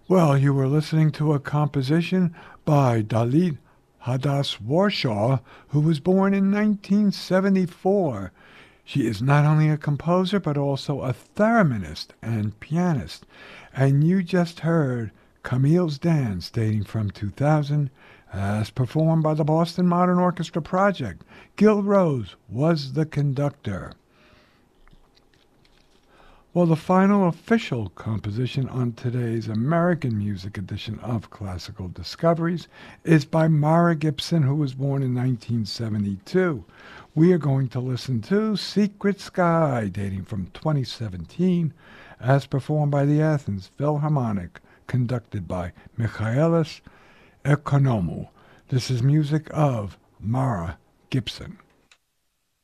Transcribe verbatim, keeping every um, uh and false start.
Well, you were listening to a composition by Dalit Hadass Warshaw, who was born in nineteen seventy-four. She is not only a composer, but also a thereminist and pianist. And you just heard Camille's Dance, dating from two thousand, as performed by the Boston Modern Orchestra Project. Gil Rose was the conductor. Well, the final official composition on today's American music edition of Classical Discoveries is by Mara Gibson, who was born in nineteen seventy-two. We are going to listen to Secret Sky, dating from twenty seventeen, as performed by the Athens Philharmonic, conducted by Michaelis Economou. This is music of Mara Gibson.